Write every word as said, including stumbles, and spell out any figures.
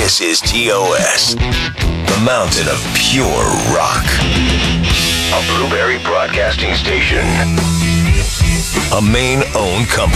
This is T O S, the mountain of pure rock. A Blueberry Broadcasting Station. A Maine-owned company.